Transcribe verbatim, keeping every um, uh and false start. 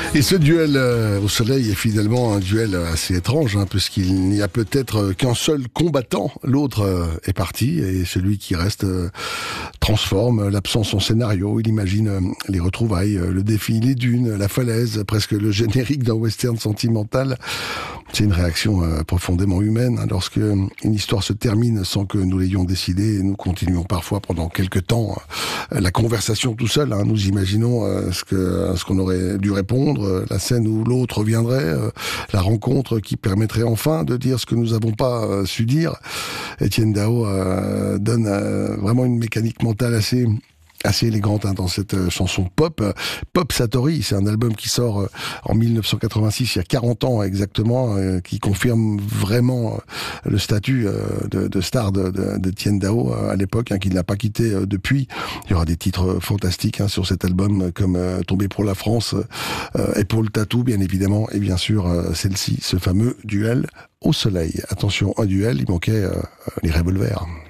Et ce duel euh, au soleil est finalement un duel assez étrange, hein, puisqu'il n'y a peut-être qu'un seul combattant. L'autre euh, est parti, et celui qui reste euh, transforme l'absence en scénario. Il imagine euh, les retrouvailles, euh, le défi, les dunes, la falaise, presque le générique d'un western sentimental. C'est une réaction euh, profondément humaine, hein, lorsque une histoire se termine sans que nous l'ayons décidé. Nous continuons parfois pendant quelques temps euh, la conversation tout seul. Hein, nous imaginons euh, ce que ce qu'on aurait dû répondre, euh, la scène où l'autre reviendrait, euh, la rencontre qui permettrait enfin de dire ce que nous n'avons pas euh, su dire. Etienne Daho euh, donne euh, vraiment une mécanique mentale assez assez élégante, hein, dans cette euh, chanson pop. Euh, Pop Satori, c'est un album qui sort euh, en mille neuf cent quatre-vingt-six, il y a quarante ans exactement, euh, qui confirme vraiment euh, le statut euh, de, de star de, de, de Etienne Daho euh, à l'époque, hein, qu'il n'a pas quitté euh, depuis. Il y aura des titres fantastiques, hein, sur cet album, euh, comme euh, Tomber pour la France, euh, Épaule Tatou, bien évidemment, et bien sûr euh, celle-ci, ce fameux duel au soleil. Attention, un duel, il manquait euh, les revolvers.